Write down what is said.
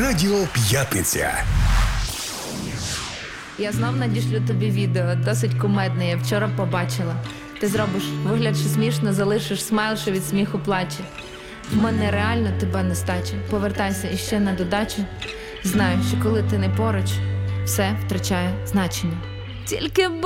Радіо П'ятниця. Я знов надішлю тобі відео, досить кумедне, я вчора побачила. Ти зробиш вигляд, що смішно, залишиш смайл, що від сміху плаче. В мене реально тебе нестача. Повертайся іще на додачу. Знаю, що коли ти не поруч, все втрачає значення. Тільки